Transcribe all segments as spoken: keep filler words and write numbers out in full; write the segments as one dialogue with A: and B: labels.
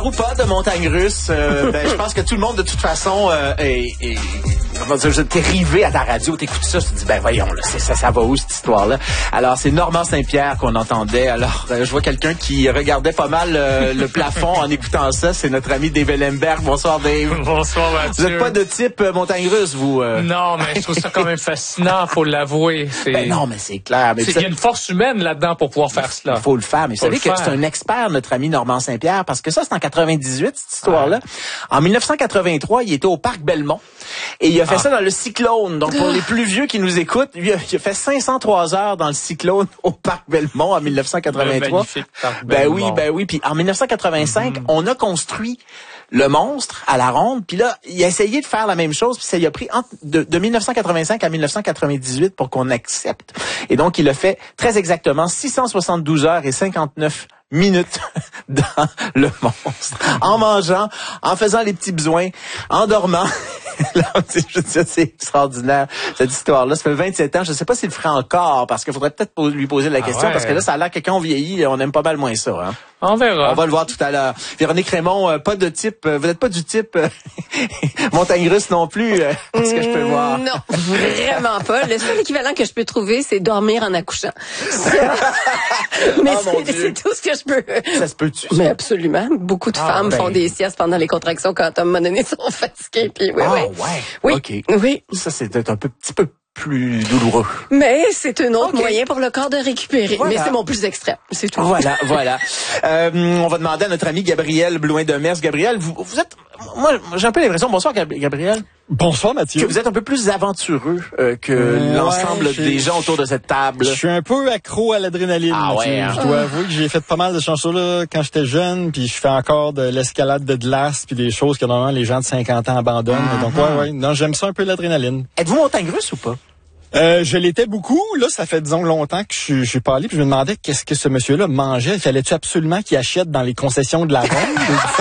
A: ou pas de montagne russe, euh, ben, je pense que tout le monde, de toute façon, euh, est, est, comment dire, t'es rivé à ta radio, t'écoutes ça, tu te dis, ben voyons, là, c'est, ça, ça va où cette histoire-là? Alors, c'est Normand Saint-Pierre qu'on entendait. Alors, euh, je vois quelqu'un qui regardait pas mal euh, le plafond en écoutant ça. C'est notre ami Dave Ellenberg. Bonsoir, Dave.
B: Bonsoir, Mathieu.
A: Vous n'êtes pas de type euh, montagne russe, vous? Euh...
B: Non, mais je trouve ça quand même fascinant, faut l'avouer. C'est...
A: Ben non, mais c'est clair. Mais
B: il y a une force humaine là-dedans pour pouvoir faire cela.
A: Il faut le faire. Mais vous savez que c'est un expert, notre ami Normand Saint-Pierre, parce que ça, c'est en quatre-vingt-dix-huit, cette histoire-là. Ah. En dix-neuf cent quatre-vingt-trois, il était au Parc Belmont. Et il a fait ah. ça dans le Cyclone. Donc, pour les plus vieux qui nous écoutent, il a, il a fait cinq cent trois heures dans le Cyclone au Parc Belmont en dix-neuf cent quatre-vingt-trois.
B: Magnifique Parc
A: ben
B: Belmont.
A: oui, ben oui. Puis en dix-neuf cent quatre-vingt-cinq, mm-hmm. on a construit le monstre à la ronde. Puis là, il a essayé de faire la même chose. Puis ça lui a pris entre, de, de dix-neuf cent quatre-vingt-cinq à dix-neuf cent quatre-vingt-dix-huit pour qu'on accepte. Et donc, il a fait très exactement six cent soixante-douze heures et cinquante-neuf minutes dans le monstre. En mangeant, en faisant les petits besoins, en dormant. Là, je dis, c'est extraordinaire, cette histoire-là. Ça fait vingt-sept ans. Je ne sais pas s'il le ferait encore, parce qu'il faudrait peut-être lui poser la question, ah ouais. parce que là, ça a l'air que quand on vieillit, on aime pas mal moins ça. Hein?
B: On verra.
A: On va le voir tout à l'heure. Véronique Raymond, euh, pas de type, euh, vous n'êtes pas du type euh, montagne russe non plus, euh, est-ce que je peux voir?
C: Non, vraiment pas. Le seul équivalent que je peux trouver, c'est dormir en accouchant. Mais oh, c'est, c'est tout ce que je peux.
A: Ça se peut-tu?
C: Mais absolument. Beaucoup de ah, femmes ben... font des siestes pendant les contractions quand à un moment donné sont fatiguées. Puis oui,
A: ah,
C: oui.
A: ouais.
C: Oui.
A: Okay.
C: Oui.
A: Ça, c'est peut-être un peu, petit peu plus douloureux.
C: Mais c'est un autre okay. moyen pour le corps de récupérer.
A: Voilà.
C: Mais c'est mon plus extrême. C'est tout.
A: Voilà, voilà. Euh, on va demander à notre ami Gabriel Blouin-Demers. Gabriel, vous, vous êtes, moi, j'ai un peu l'impression, bonsoir Gabriel.
D: Bonsoir Mathieu.
A: Que vous êtes un peu plus aventureux euh, que ouais, l'ensemble des gens autour de cette table.
D: Je suis un peu accro à l'adrénaline.
A: Ah
D: Mathieu.
A: ouais. Hein?
D: Je dois avouer que j'ai fait pas mal de chansons là quand j'étais jeune, puis je fais encore de l'escalade de glace, puis des choses que normalement les gens de cinquante ans abandonnent. Uh-huh. Donc ouais, ouais, non, j'aime ça un peu l'adrénaline.
A: Êtes-vous montagne russe ou pas?
D: Euh, je l'étais beaucoup. Là, ça fait, disons, longtemps que je, je suis pas allé. Puis je me demandais qu'est-ce que ce monsieur-là mangeait. Fallait-tu absolument qu'il achète dans les concessions de la ronde?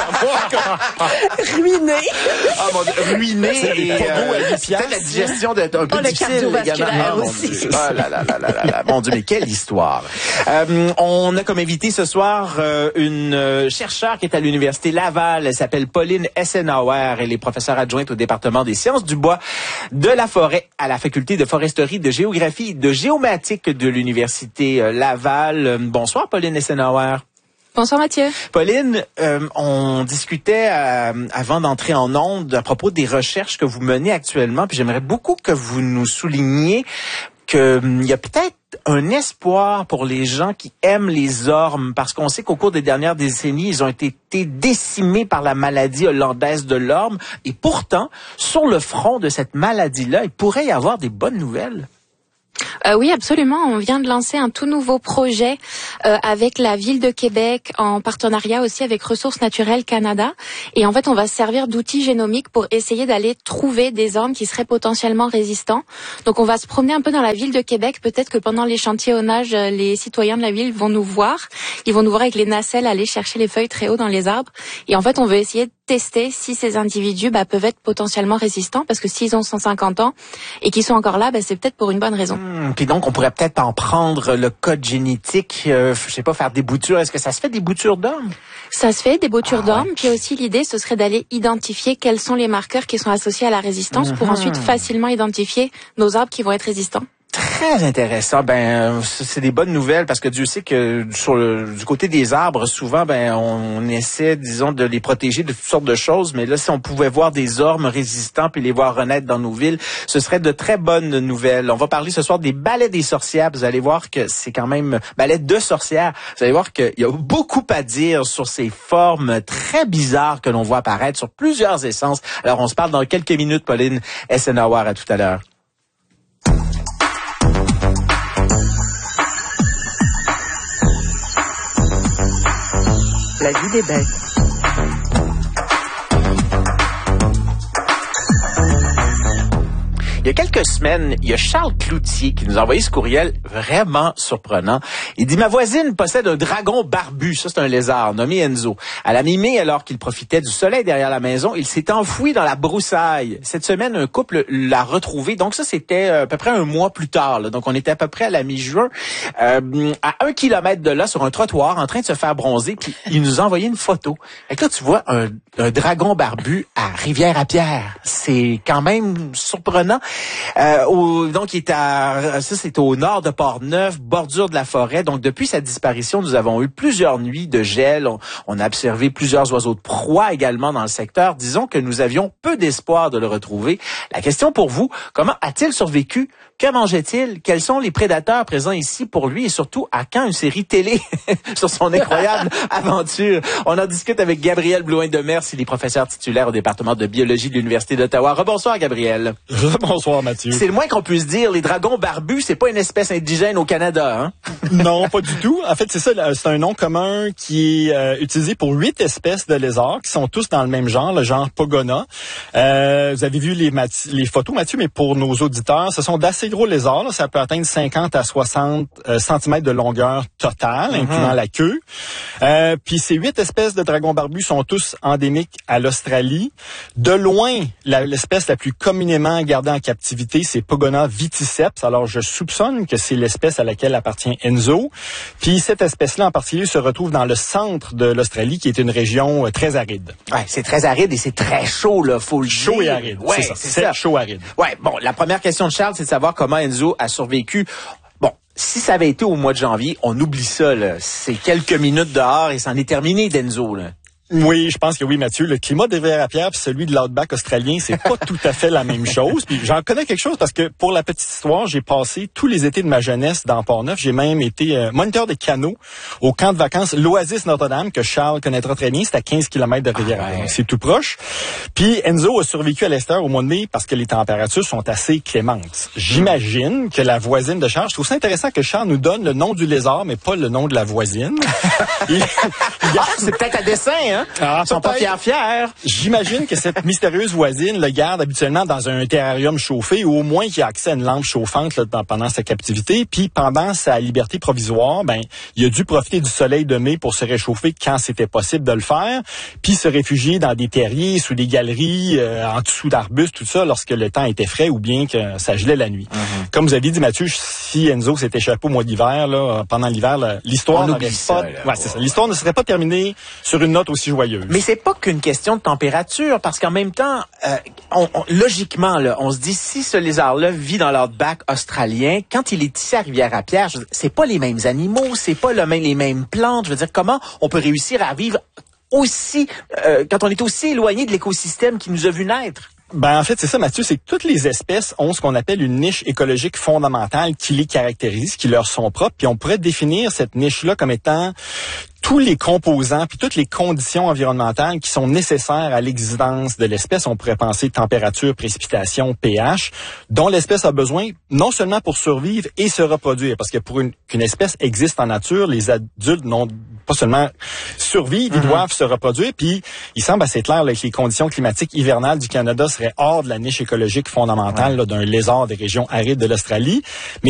C: Ruiné.
A: Ah, mon Dieu, ruiné.
D: Et euh,
A: peut-être la digestion d'être un peu
C: oh,
A: difficile également.
C: Aussi.
A: Ah, là, là, là, là, là, là. Mon Dieu, mais quelle histoire. Euh, on a comme invité ce soir euh, une euh, chercheure qui est à l'Université Laval. Elle s'appelle Pauline Essenauer. Elle est professeure adjointe au département des sciences du bois de la forêt à la faculté de foresterie, de géographie et de géomatique de l'Université Laval. Bonsoir, Pauline Essenauer.
E: Bonsoir Mathieu.
A: Pauline, euh, on discutait euh, avant d'entrer en ondes à propos des recherches que vous menez actuellement, puis j'aimerais beaucoup que vous nous souligniez qu'il hum, y a peut-être un espoir pour les gens qui aiment les ormes, parce qu'on sait qu'au cours des dernières décennies, ils ont été décimés par la maladie hollandaise de l'orme, et pourtant, sur le front de cette maladie-là, il pourrait y avoir des bonnes nouvelles.
E: Euh, oui, absolument. On vient de lancer un tout nouveau projet euh, avec la Ville de Québec, en partenariat aussi avec Ressources naturelles Canada. Et en fait, on va se servir d'outils génomiques pour essayer d'aller trouver des ormes qui seraient potentiellement résistants. Donc, on va se promener un peu dans la Ville de Québec. Peut-être que pendant l'échantillonnage, les citoyens de la ville vont nous voir. Ils vont nous voir avec les nacelles aller chercher les feuilles très haut dans les arbres. Et en fait, on veut essayer de tester si ces individus bah, peuvent être potentiellement résistants, parce que s'ils ont cent cinquante ans et qu'ils sont encore là, bah, c'est peut-être pour une bonne raison.
A: Mmh, puis donc, on pourrait peut-être en prendre le code génétique, euh, je sais pas, faire des boutures. Est-ce que ça se fait des boutures d'ormes?
E: Ça se fait, des boutures ah, d'ormes. Ouais. Puis aussi, l'idée, ce serait d'aller identifier quels sont les marqueurs qui sont associés à la résistance mmh. pour ensuite facilement identifier nos arbres qui vont être résistants.
A: Très intéressant. Ben, c'est des bonnes nouvelles parce que Dieu sait que sur le, du côté des arbres, souvent, ben, on, on essaie, disons, de les protéger de toutes sortes de choses. Mais là, si on pouvait voir des ormes résistants puis les voir renaître dans nos villes, ce serait de très bonnes nouvelles. On va parler ce soir des balais des sorcières. Vous allez voir que c'est quand même balais de sorcières. Vous allez voir qu'il y a beaucoup à dire sur ces formes très bizarres que l'on voit apparaître sur plusieurs essences. Alors, on se parle dans quelques minutes, Pauline Essenauer. À tout à l'heure.
F: La vie des bêtes.
A: Il y a quelques semaines, il y a Charles Cloutier qui nous a envoyé ce courriel vraiment surprenant. Il dit, ma voisine possède un dragon barbu. Ça, c'est un lézard nommé Enzo. À la mi-mai, alors qu'il profitait du soleil derrière la maison, il s'est enfoui dans la broussaille. Cette semaine, un couple l'a retrouvé. Donc ça, c'était à peu près un mois plus tard. Là. Donc on était à peu près à la mi-juin, euh, à un kilomètre de là, sur un trottoir, en train de se faire bronzer. Puis il nous a envoyé une photo. Et là, tu vois un, un dragon barbu à Rivière-à-Pierre. C'est quand même surprenant. Euh, au, donc il est à, ça c'est au nord de Port-Neuf, bordure de la forêt. Donc depuis sa disparition, nous avons eu plusieurs nuits de gel. On, on a observé plusieurs oiseaux de proie également dans le secteur. Disons que nous avions peu d'espoir de le retrouver. La question pour vous, comment a-t-il survécu? Que mangeait-il? Quels sont les prédateurs présents ici pour lui? Et surtout, à quand une série télé sur son incroyable aventure? On en discute avec Gabriel Blouin-Demers, il est professeur titulaire au département de biologie de l'Université d'Ottawa. Rebonsoir, Gabriel.
D: Rebonsoir, Mathieu.
A: C'est le moins qu'on puisse dire. Les dragons barbus, c'est pas une espèce indigène au Canada, hein?
D: Non, pas du tout. En fait, c'est ça, c'est un nom commun qui est euh, utilisé pour huit espèces de lézards qui sont tous dans le même genre, le genre Pogona. Euh, vous avez vu les, les photos, Mathieu, mais pour nos auditeurs, ce sont d'assez gros lézards. Là. Ça peut atteindre cinquante à soixante euh, centimètres de longueur totale, mm-hmm. incluant la queue. Euh, puis ces huit espèces de dragons barbus sont tous endémiques à l'Australie. De loin, la, l'espèce la plus communément gardée en captivité, c'est Pogona viticeps. Alors, je soupçonne que c'est l'espèce à laquelle appartient Enzo. Puis cette espèce-là en particulier se retrouve dans le centre de l'Australie, qui est une région euh, très aride.
A: Ouais, c'est très aride et c'est très chaud, là, faut le dire.
D: Chaud et aride,
A: ouais,
D: c'est ça.
A: C'est,
D: c'est
A: ça.
D: chaud aride.
A: Ouais, bon, la première question de Charles, c'est de savoir comment Enzo a survécu. Bon, si ça avait été au mois de janvier, on oublie ça, là. C'est quelques minutes dehors et c'en est terminé d'Enzo, là.
D: Oui, je pense que oui, Mathieu. Le climat de Rivière-à-Pierre puis celui de l'outback australien, c'est pas tout à fait la même chose. Puis j'en connais quelque chose parce que pour la petite histoire, j'ai passé tous les étés de ma jeunesse dans Port-Neuf. J'ai même été euh, moniteur de canot au camp de vacances l'Oasis Notre-Dame que Charles connaîtra très bien. C'est à quinze kilomètres de Rivière-à-Pierre. Ah ouais. C'est tout proche. Puis Enzo a survécu à l'extérieur au mois de mai parce que les températures sont assez clémentes. J'imagine que la voisine de Charles, je trouve ça intéressant que Charles nous donne le nom du lézard, mais pas le nom de la voisine. il, il
A: ah, c'est peut-être à dessein, hein?
D: Ah,
A: Ils sont pas fiers, fiers.
D: J'imagine que cette mystérieuse voisine le garde habituellement dans un terrarium chauffé ou au moins qu'il a accès à une lampe chauffante là, dans, pendant sa captivité. Puis pendant sa liberté provisoire, ben il a dû profiter du soleil de mai pour se réchauffer quand c'était possible de le faire. Puis se réfugier dans des terriers, sous des galeries, euh, en dessous d'arbustes, tout ça, lorsque le temps était frais ou bien que ça gelait la nuit. Mm-hmm. Comme vous aviez dit, Mathieu, si Enzo s'était échappé au mois d'hiver, là, pendant l'hiver, là, l'histoire n'aurait pas... Là, ouais, c'est ça. L'histoire ne serait pas terminée sur une note aussi joyeuse.
A: Mais c'est pas qu'une question de température, parce qu'en même temps, euh, on, on, logiquement, là, on se dit, si ce lézard-là vit dans l'outback australien, quand il est ici à Rivière-à-Pierre, je veux dire, c'est pas les mêmes animaux, c'est pas le même, les mêmes plantes. Je veux dire, comment on peut réussir à vivre aussi, euh, quand on est aussi éloigné de l'écosystème qui nous a vu naître?
D: Ben, en fait, c'est ça, Mathieu, c'est que toutes les espèces ont ce qu'on appelle une niche écologique fondamentale qui les caractérise, qui leur sont propres, puis on pourrait définir cette niche-là comme étant tous les composants puis toutes les conditions environnementales qui sont nécessaires à l'existence de l'espèce. On pourrait penser température, précipitation, pH, dont l'espèce a besoin non seulement pour survivre et se reproduire. Parce que pour une, qu'une espèce existe en nature, les adultes n'ont pas seulement survivre, ils mm-hmm. doivent se reproduire. Puis il semble assez clair là, que les conditions climatiques hivernales du Canada seraient hors de la niche écologique fondamentale ouais. là, d'un lézard des régions arides de l'Australie. Mais